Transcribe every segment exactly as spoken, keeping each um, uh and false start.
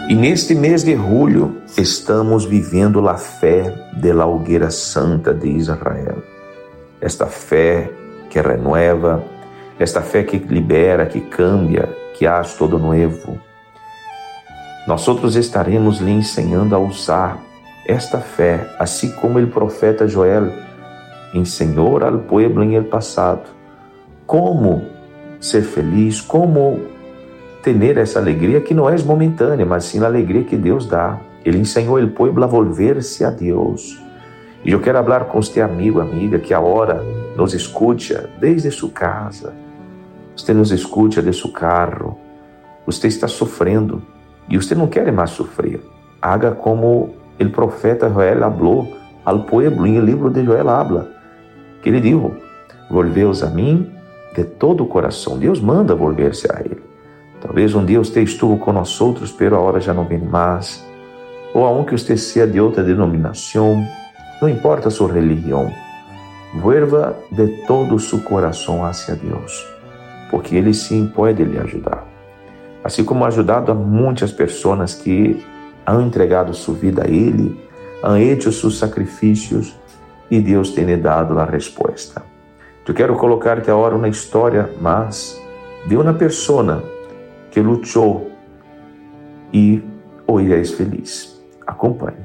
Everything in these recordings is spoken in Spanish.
E neste mês de julho, estamos vivendo a fé de la hogueira santa de Israel. Esta fé que renueva, esta fé que libera, que cambia, que faz todo novo. Nós outros estaremos lhe ensinando a usar esta fé, assim como o profeta Joel ensinou ao povo em el passado. Como ser feliz, como ter essa alegria que não é momentânea, mas sim a alegria que Deus dá. Ele ensinou o povo a volver-se a Deus. E eu quero falar com você, amigo, amiga, que agora nos escuta desde sua casa. Você nos escuta de seu carro. Você está sofrendo e você não quer mais sofrer. Haga como o profeta Joel falou ao povo, em o livro de Joel habla, que ele disse: volveos a mim de todo o coração. Deus manda volver-se a ele. Talvez um dia você estuvo com nós outros, pero agora já não vem mais. Ou aunque você seja de outra denominação, não importa sua religião, vuelva de todo seu coração hacia Deus, porque Ele sim pode lhe ajudar. Assim como ha ajudado a muitas pessoas que han entregado sua vida a Ele, han hecho seus sacrifícios e Deus tem lhe dado a resposta. Eu quero colocar-te agora uma história mais de uma pessoa que lutou e hoje és feliz. Acompanhe.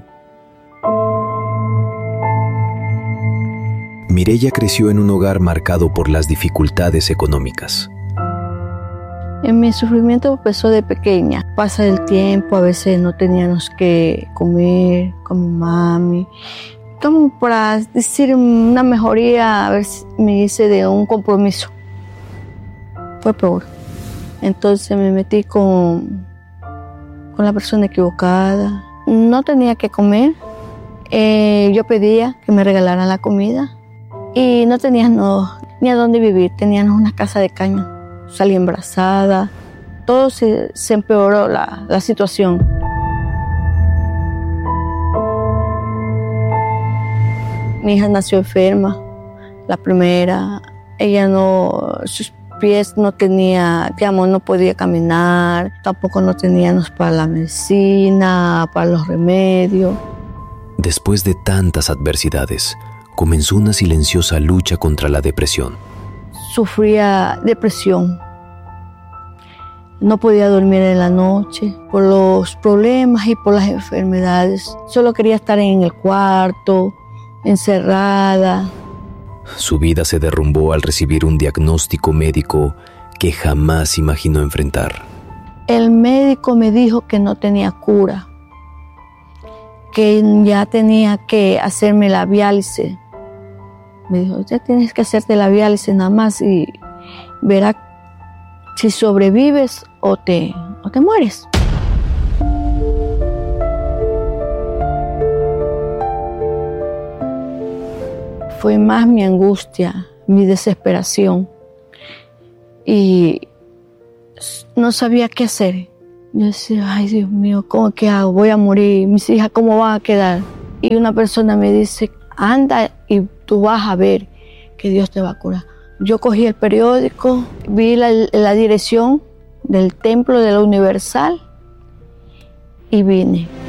Mireya creció en un hogar marcado por las dificultades económicas. Mi sufrimiento empezó de pequeña. Pasa el tiempo, a veces no teníamos que comer con mi mami. Como para decir una mejoría, a ver si me hice de un compromiso. Fue peor. Entonces me metí con, con la persona equivocada. No tenía que comer. Eh, yo pedía que me regalaran la comida. Y no tenías no, ni a dónde vivir. Teníamos una casa de caño. Salí embarazada. Todo se, se empeoró la, la situación. Mi hija nació enferma, la primera. Ella no, sus pies no tenía, digamos, no podía caminar. Tampoco no teníamos para la medicina, para los remedios. Después de tantas adversidades, comenzó una silenciosa lucha contra la depresión. Sufría depresión. No podía dormir en la noche por los problemas y por las enfermedades. Solo quería estar en el cuarto, encerrada. Su vida se derrumbó al recibir un diagnóstico médico que jamás imaginó enfrentar. El médico me dijo que no tenía cura, que ya tenía que hacerme la diálisis. Me dijo, ya tienes que hacerte la diálisis nada más y verás si sobrevives o te, o te mueres. Fue más mi angustia, mi desesperación y no sabía qué hacer. Yo decía, ay Dios mío, ¿cómo qué hago? Voy a morir, mis hijas, ¿cómo van a quedar? Y una persona me dice, anda y tú vas a ver que Dios te va a curar. Yo cogí el periódico, vi la, la dirección del templo de la Universal y vine.